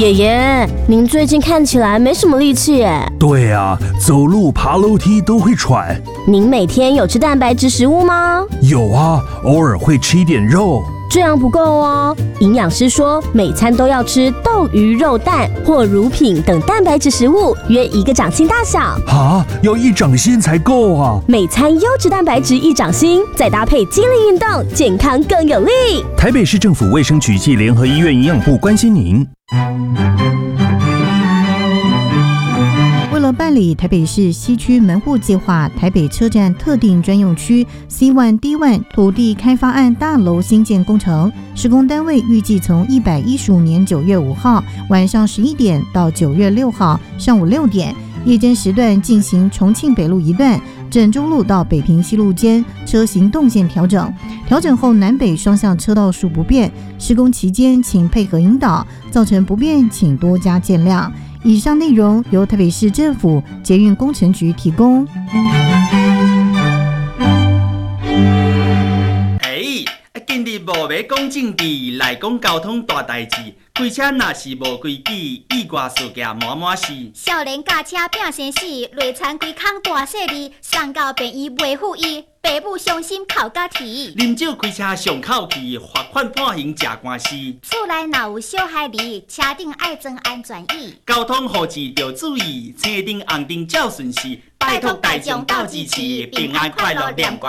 爷爷，您最近看起来没什么力气耶。 对啊，走路爬楼梯都会喘。 您每天有吃蛋白质食物吗？ 有啊，偶尔会吃一点肉。 这样不够哦，营养师说每餐都要吃豆、鱼、肉、蛋或乳品等蛋白质食物，约1个掌心大小。 啊，要1掌心才够啊！ 每餐优质蛋白质1掌心，再搭配肌力运动，健康更有力。 台北市政府卫生局暨联合医院营养部关心您。 为了办理台北市西区门户计划台北车站特定专用区 C1D1 土地开发案大楼新建工程，施工单位预计从115年9月5号晚上11点到9月6号上午6点，夜间时段进行重庆北路一段整中路到北平西路间车行动线调整，调整后南北双向车道数不变，施工期间请配合引导，造成不便请多加见谅。以上内容由台北市政府捷运工程局提供。 今日无要讲政治，来讲交通大代志。开车若是无规矩，意外事件满满是。 少年驾车拼生死，累残规空大细字，送到病院袂赴医，爸母伤心哭甲啼。 啉酒开车上口气，罚款判刑吃官司。 厝内若有小孩儿，车顶爱装安全椅。 交通护持要注意，青灯红灯照顺时。拜托大众斗支持，平安快乐念歌